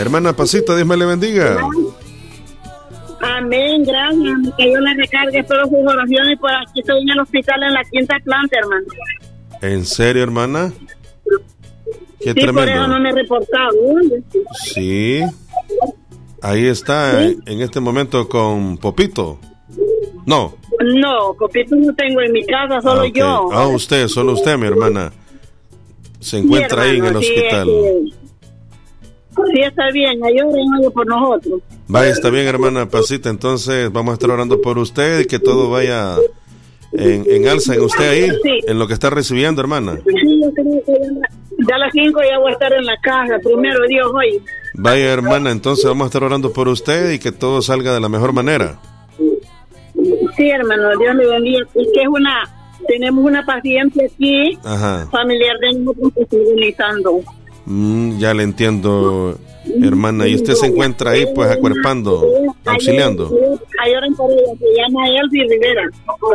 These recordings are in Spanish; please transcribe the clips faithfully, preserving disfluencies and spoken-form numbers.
Hermana Pasita, Dios me le bendiga. Amén, gracias. Que Dios le recargue, espero sus oraciones. Por aquí estoy en el hospital en la quinta planta, hermano. ¿En serio, hermana? Qué sí, tremendo. Por eso no me he reportado. Sí. Ahí está, ¿sí? En este momento con Popito. No. No, Popito no tengo en mi casa, solo ah, okay. yo. Ah, usted, solo usted, mi hermana. Se encuentra sí, hermano, ahí en el hospital. Sí, sí, está bien, ahí oren por nosotros. Vaya, está bien, hermana Pasita, entonces vamos a estar orando por usted y que todo vaya en, en alza en usted ahí, sí. En lo que está recibiendo, hermana. Sí, yo creo que ya a las cinco ya voy a estar en la casa, primero Dios hoy. Vaya, hermana, entonces vamos a estar orando por usted y que todo salga de la mejor manera. Sí, hermano, Dios le bendiga. Y que es una, tenemos una paciente aquí, ajá, familiar de nosotros que estoy realizando. Mm, ya le entiendo, hermana. Y usted se encuentra ahí, pues, acuerpando, auxiliando. Hay oran por ella, se llama Elsie Rivera.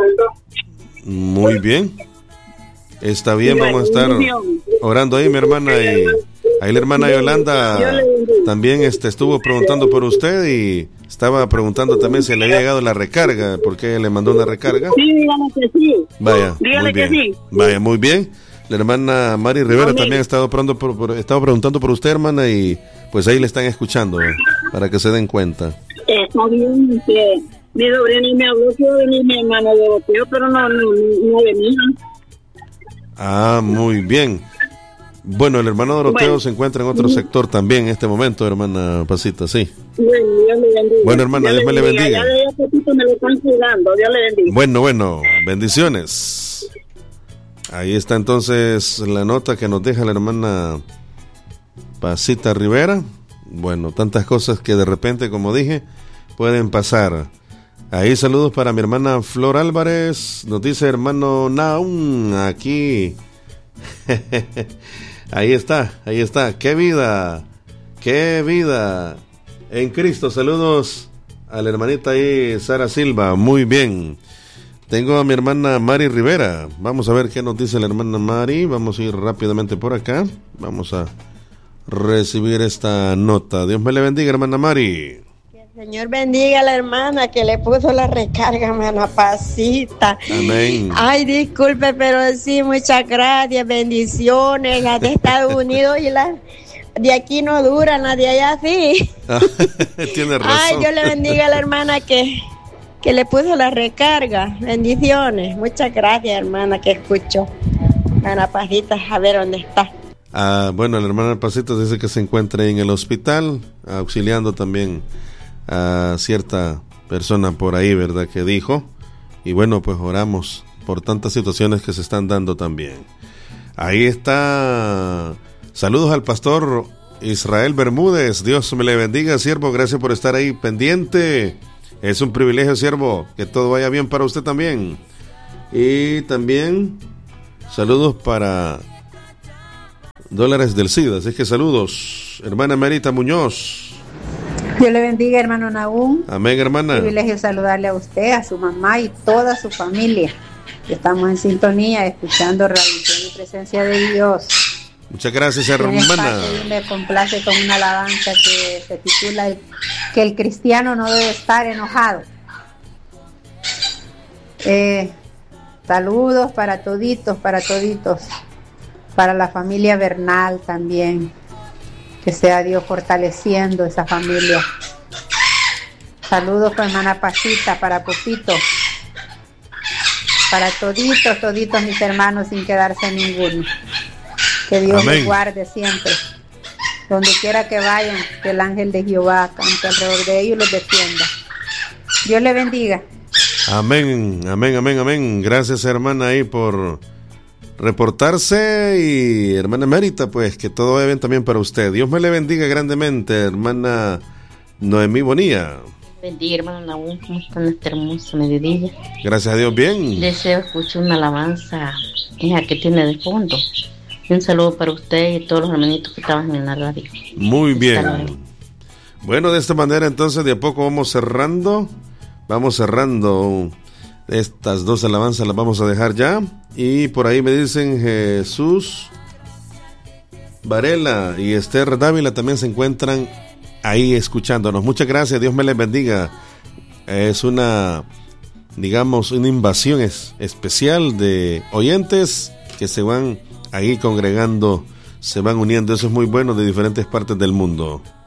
Muy bien. Está bien, vamos a estar orando ahí, mi hermana. Y ahí la hermana Yolanda también este, estuvo preguntando por usted y estaba preguntando también si le había llegado la recarga, porque le mandó una recarga. Sí, dígame que sí. Vaya, dígame muy bien. Que sí. Vaya, muy bien. La hermana Mari Rivera Amén. También ha estado, por, por, estado preguntando por usted, hermana, y pues ahí le están escuchando, ¿eh? Para que se den cuenta. Está bien, que mi sobrina me habló que iba a venir mi hermano de boteo, pero no, no, no venía. Ah, muy bien. Bueno, el hermano Doroteo bueno. Se encuentra en otro sector también en este momento, hermana Pasita, sí. Bueno, Dios le bendiga. Bueno, hermana, Dios, Dios me le bendiga. Ya de poquito me lo están cuidando, Dios le bendiga. Bueno, bueno, bendiciones. Ahí está entonces la nota que nos deja la hermana Pasita Rivera. Bueno, tantas cosas que de repente, como dije, pueden pasar. Ahí saludos para mi hermana Flor Álvarez. Nos dice hermano Naum, aquí. Ahí está, ahí está. ¡Qué vida! ¡Qué vida! En Cristo, saludos a la hermanita ahí, Sara Silva. Muy bien. Tengo a mi hermana Mari Rivera. Vamos a ver qué nos dice la hermana Mari. Vamos a ir rápidamente por acá. Vamos a recibir esta nota. Dios me le bendiga, hermana Mari. Que el Señor bendiga a la hermana que le puso la recarga, hermana Pasita. Amén. Ay, disculpe, pero sí, muchas gracias, bendiciones. Las de Estados Unidos y las de aquí no duran, las de allá sí. Tiene razón. Ay, Dios le bendiga a la hermana que... que le puso la recarga. Bendiciones. Muchas gracias, hermana, que escucho. Ana Pasita, a ver dónde está. Ah, bueno, la hermana Pasita dice que se encuentra en el hospital, auxiliando también a cierta persona por ahí, ¿verdad? Que dijo. Y bueno, pues oramos por tantas situaciones que se están dando también. Ahí está. Saludos al pastor Israel Bermúdez. Dios me le bendiga, siervo. Gracias por estar ahí pendiente. Es un privilegio, siervo, que todo vaya bien para usted también. Y también saludos para Dólares del SIDA. Así que saludos, hermana Marita Muñoz. Dios le bendiga, hermano Nahum. Amén, hermana. Un privilegio saludarle a usted, a su mamá y toda su familia. Estamos en sintonía, escuchando Revelación y Presencia de Dios. Muchas gracias, hermana. Y me complace con una alabanza que se titula que el cristiano no debe estar enojado. Eh, saludos para toditos, para toditos, para la familia Bernal también. Que sea Dios fortaleciendo esa familia. Saludos para hermana Pasita, para Popito, para toditos, toditos mis hermanos sin quedarse ninguno. Que Dios los guarde siempre. Donde quiera que vayan, que el ángel de Jehová campe alrededor de ellos y los defienda. Dios le bendiga. Amén, amén, amén, amén. Gracias, hermana, ahí por reportarse. Y hermana Mérita, pues que todo vaya bien también para usted. Dios me le bendiga grandemente, hermana Noemí Bonilla. Bendiga, hermano Nahum, ¿cómo está en este hermoso mediodía? Gracias a Dios, bien. Deseo escuchar una alabanza, esa que tiene de fondo. Y un saludo para usted y todos los hermanitos que estaban en la radio. Muy bien. Bueno, de esta manera entonces de a poco vamos cerrando. Vamos cerrando. Estas dos alabanzas las vamos a dejar ya. Y por ahí me dicen Jesús Varela y Esther Dávila también se encuentran ahí escuchándonos. Muchas gracias, Dios me les bendiga. Es una, digamos, una invasión es, especial de oyentes que se van ahí congregando, se van uniendo. Eso es muy bueno, de diferentes partes del mundo.